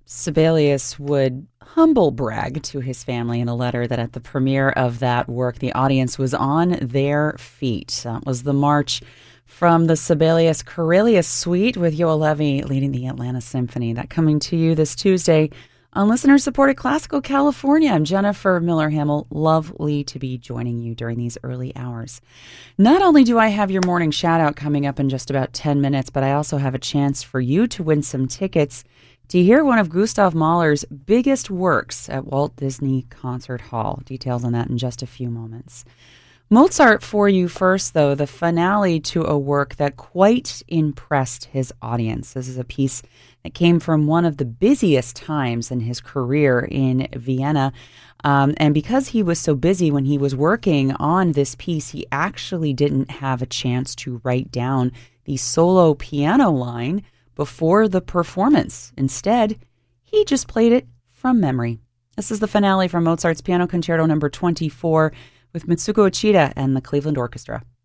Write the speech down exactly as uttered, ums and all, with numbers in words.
Sibelius would humble brag to his family in a letter that at the premiere of that work, the audience was on their feet. That was the march from the Sibelius Corellius Suite with Yoel Levy leading the Atlanta Symphony. That coming to you this Tuesday on listener-supported Classical California. I'm Jennifer Miller-Hamill. Lovely to be joining you during these early hours. Not only do I have your morning shout-out coming up in just about ten minutes, but I also have a chance for you to win some tickets to hear one of Gustav Mahler's biggest works at Walt Disney Concert Hall. Details on that in just a few moments. Mozart for you first, though, the finale to a work that quite impressed his audience. This is a piece that came from one of the busiest times in his career in Vienna. Um, and because he was so busy when he was working on this piece, he actually didn't have a chance to write down the solo piano line before the performance. Instead, he just played it from memory. This is the finale from Mozart's Piano Concerto number twenty-four with Mitsuko Uchida and the Cleveland Orchestra.